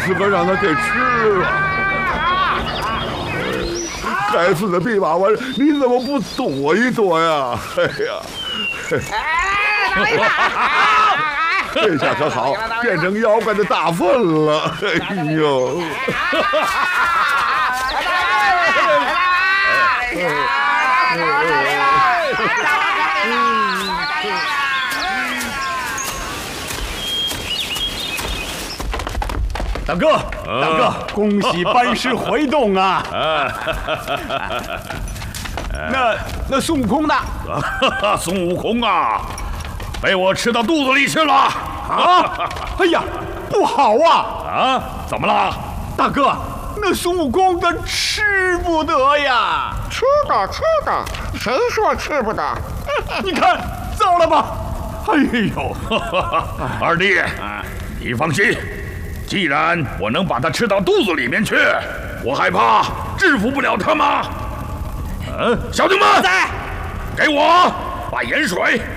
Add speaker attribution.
Speaker 1: 自个让他给吃了。该死的毕娃娃，你怎么不躲一躲呀？哎呀！这下可好，变成妖怪的大粪了。哎呦！
Speaker 2: 大哥，恭喜班师回洞啊！那孙悟空呢？
Speaker 3: 孙悟空啊，被我吃到肚子里去了！
Speaker 2: 啊！哎呀，不好啊！
Speaker 3: 怎么了？
Speaker 2: 大哥，那孙悟空他吃不得呀！
Speaker 4: 吃的，谁说吃不得？
Speaker 2: 你看，糟了吧？哎呦，
Speaker 3: 二弟，你放心，既然我能把他吃到肚子里面去，我还怕制服不了他吗？小弟们，给我把盐水